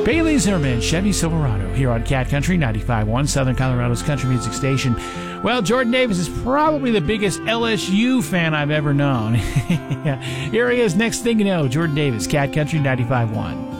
Bailey Zimmerman, Chevy Silverado, here on Cat Country 95.1, Southern Colorado's country music station. Well, Jordan Davis is probably the biggest LSU fan I've ever known. Here he is, next thing you know, Jordan Davis, Cat Country 95.1.